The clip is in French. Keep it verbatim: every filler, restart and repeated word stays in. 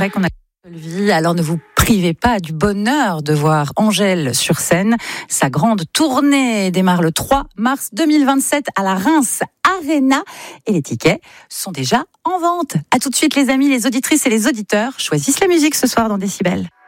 vrai qu'on a une vie, alors ne vous privez pas du bonheur de voir Angèle sur scène. Sa grande tournée démarre le trois mars deux mille vingt-sept à la Reims Arena et les tickets sont déjà en vente. À tout de suite les amis, les auditrices et les auditeurs choisissent la musique ce soir dans Décibel.